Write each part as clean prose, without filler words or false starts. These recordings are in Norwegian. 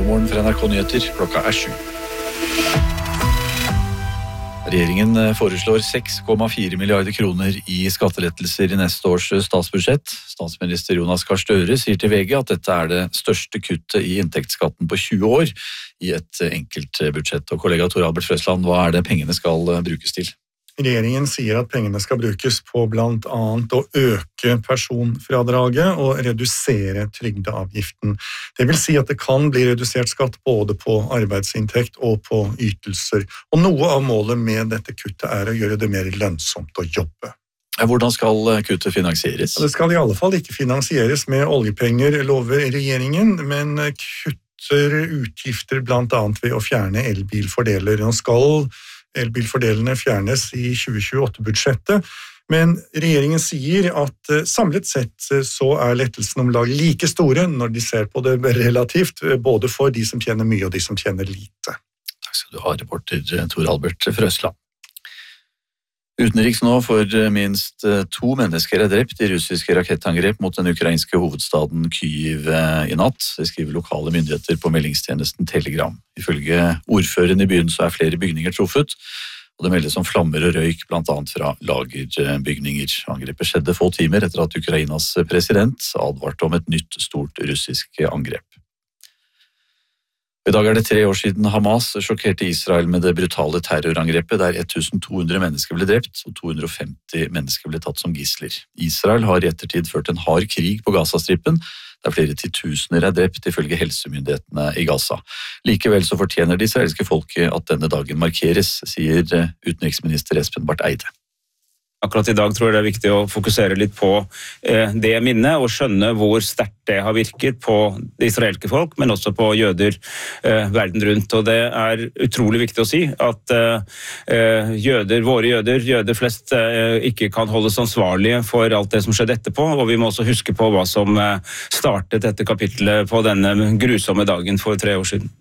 God morgen fra NRK Nyheter, klokka 7. Regjeringen foreslår 6,4 milliarder kroner i skattelettelser i neste års statsbudsjett. Statsminister Jonas Gahr Støre sier til VG at dette er det største kuttet i inntektsskatten på 20 år i et enkelt budsjett. Og kollega Tor Albert Frøsland, hva er det pengene skal brukes til? Regjeringen sier at pengene skal brukes på blant annet å øke personfradraget og redusere trygdeavgiften. Det vil si at det kan bli redusert skatt både på arbeidsinntekt og på ytelser. Og noe av målet med dette kuttet er å gjøre det mer lønnsomt å jobbe. Hvordan skal kuttet finansieres? Det skal i alle fall ikke finansieres med oljepenger, lover regjeringen, men kutter utgifter blant annet ved å fjerne elbilfordeler. Nå skal elbilfordelene fjernes i 2028-budsjettet, men regjeringen sier at samlet sett så er lettelsen om lag like store når de ser på det relativt, både for de som tjener mye og de som tjener lite. Takk skal du ha, reporter Tor Albert Frøsland. Utenriks nå, for minst 2 mennesker er drept i russiske rakettangrep mot den ukrainske hovedstaden Kyiv i natt. Det skriver lokale myndigheter på meldingstjenesten Telegram. Ifølge ordføreren i byen så er flere bygninger truffet, og det meldes om flammer og røyk blant annet fra lagerbygninger. Angrepet skjedde få timer etter at Ukrainas president advarte om et nytt stort russisk angrep. I dag er det 3 år siden Hamas sjokkerte Israel med det brutale terrorangrepet der 1200 mennesker ble drept og 250 mennesker ble tatt som gisler. Israel har i ettertid ført en hard krig på Gazastripen, der flere titusener er drept ifølge helsemyndighetene i Gaza. Likevel så fortjener det israelske folket at denne dagen markeres, sier utenriksminister Espen Barth Eide. Akkurat i dag tror jeg det er viktig å fokusere litt på det minnet og skjønne hvor sterkt det har virket på det israelske folk, men også på jøder verden rundt. Og det er utrolig viktig å si at jøder flest ikke kan holdes ansvarlige for alt det som skjedde etterpå, og vi må også huske på hva som startet dette kapitlet på denne grusomme dagen for 3 år siden.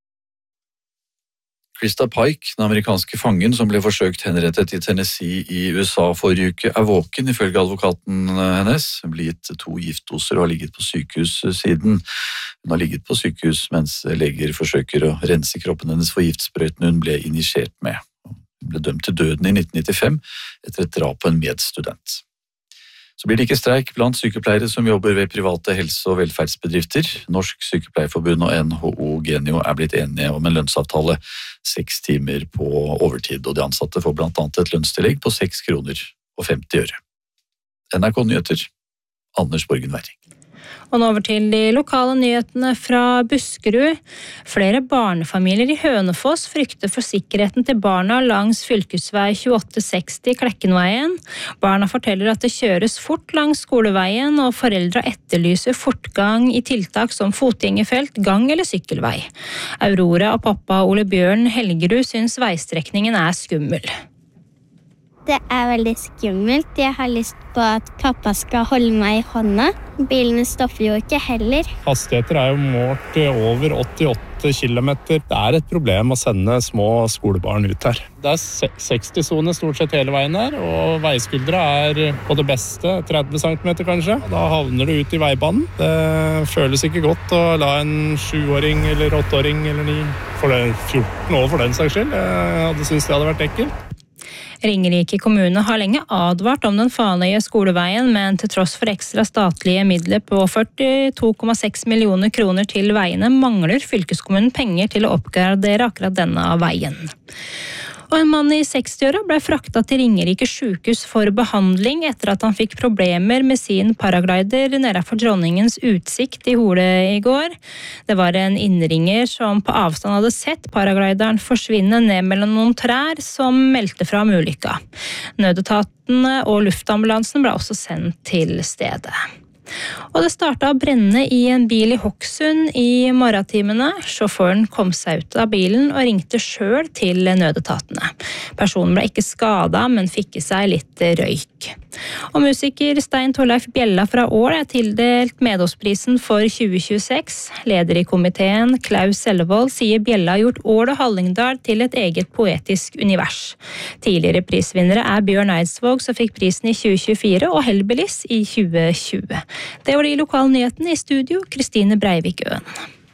Krista Pike, den amerikanske fangen som ble forsøkt henrettet i Tennessee i USA forrige uke, er våken ifølge advokaten hennes. Hun ble gitt 2 giftdoser og har ligget på sykehus siden. Hun har ligget på sykehus mens leger forsøker å rense kroppen hennes for giftsprøyten hun ble injisert med. Hun ble dømt til døden i 1995 etter et drap på en medstudent. Så blir det ikke streik blant sykepleiere som jobber ved private helse- og velferdsbedrifter. Norsk Sykepleierforbund og NHO Genio er blitt enige om en lønnsavtale 6 timer på overtid, og de ansatte får blant annet et lønnstillegg på 6 kroner og 50 øre. NRK Nyheter, Anders Borgen Werring. Og nå over til de lokale nyhetene fra Buskerud. Flere barnefamilier i Hønefoss frykter for sikkerheten til barna langs fylkesvei 2860 Klekkenveien. Barna forteller at det kjøres fort langs skoleveien, og foreldre etterlyser fortgang i tiltak som fotgjengerfelt, gang- eller sykkelvei. Aurora og pappa Ole Bjørn Helgerud syns veistrekningen er skummel. Det er veldig skummelt. Jeg har lyst på at pappa skal holde meg i hånda. Bilene stopper jo ikke heller. Hastigheter er jo målt over 88 kilometer. Det er et problem å sende små skolebarn ut her. Det er 60-sone stort sett hele veien her, og veiskuldre er på det beste 30 cm kanskje. Da havner du ut i veibanen. Det føles ikke godt å la en 7-åring eller 8-åring eller 9, for 14 år for den saks skyld. Jeg hadde syntes det hadde vært ekkelt. Ringerike kommune har lenge advart om den farlige skoleveien, men til tross for ekstra statlige midler på 42,6 millioner kroner til veiene, mangler fylkeskommunen penger til å oppgradere akkurat denne veien. Og en mann i 60-åra ble fraktet til Ringerike sykehus for behandling etter at han fikk problemer med sin paraglider nedenfor Dronningens utsikt i Hole i går. Det var en innringer som på avstand hadde sett paraglideren forsvinne ned mellom noen trær som meldte fra om ulykka. Nødetatene og luftambulansen ble også sendt til stedet. Og det startet å brenne i en bil i Hokksund i morgentimene. Sjåføren kom seg ut av bilen og ringte selv til nødetatene. Personen ble ikke skadet, men fikk i seg litt røyk. Og musiker Stein Torleif Bjella fra Ål er tildelt Medåsprisen for 2026. Leder i komiteen, Klaus Sellevold, sier Bjella har gjort Ål og Hallingdal til et eget poetisk univers. Tidligere prisvinnere er Bjørn Eidsvåg, som fikk prisen i 2024, og Hellbillies i 2020. Det var de lokale nyhetene. I studio, Kristine Breivik Øen.